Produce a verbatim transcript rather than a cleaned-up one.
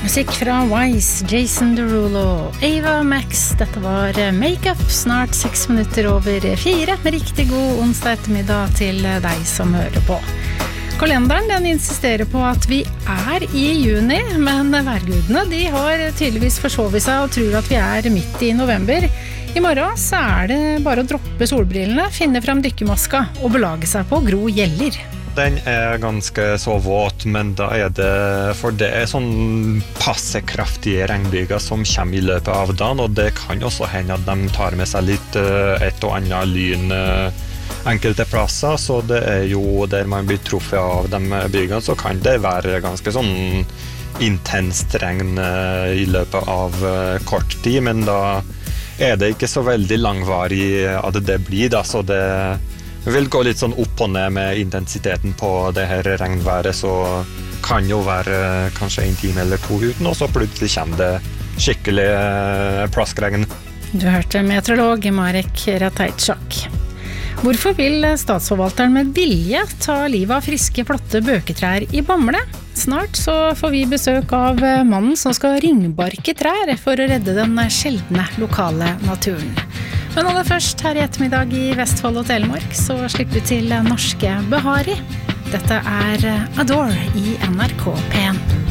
Musikk fra Wise, Jason Derulo, Ava Max. Dette var Makeup, snart seks minutter over fire. Med riktig god onsdag ettermiddag til deg som hører på. Kalenderen den insisterer på at vi er i juni, men værgudene de har tydeligvis forsovet seg og tror at vi er midt i november. I morgen så er det bare å droppe solbrillene, finne frem dykkermaska og belage seg på å gro gjeller. Den er ganske så våt, men da er det, for det er sånn passekraftige regnbyger som kommer i løpet av dagen, og det kan også hende at de tar med seg litt et og annet lyn enkelte plasser, så det er jo der man blir truffet av de bygene, så kan det være ganske sånn intenst regn i løpet av kort tid, men da er det ikke så veldig langvarig at det blir da, så det Vi vil gå litt sånn opp og ned med intensiteten på det her regnværet, så kan jo være kanskje en time eller to uten, og så plutselig kommer det skikkelig plaskregn. Du hørte meteorolog Marek Ratajczak. Hvorfor vil statsforvalteren med vilje ta livet av friske, flotte bøketrær i Bamble? Snart så får vi besøk av mannen som skal ringbarke trær for å redde den sjeldne lokale naturen. Men aller først her i ettermiddag i Vestfold og Telemark så slipper vi til norske Behari. Dette er Adore i N R K P en.